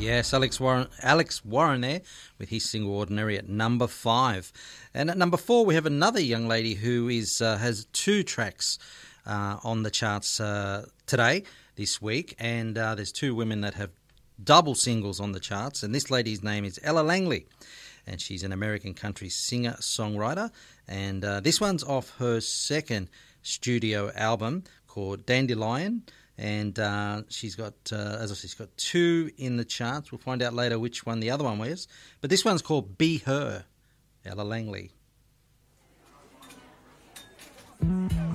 Yes, Alex Warren there with his single Ordinary at number 5. And at number 4 we have another young lady who has 2 tracks on the charts this week, and there's 2 women that have double singles on the charts, and this lady's name is Ella Langley, and she's an American country singer-songwriter, and this one's off her second studio album called Dandelion. And she's got, as I said, she's got 2 in the charts. We'll find out later which one the other one was. But this one's called Be Her, Ella Langley.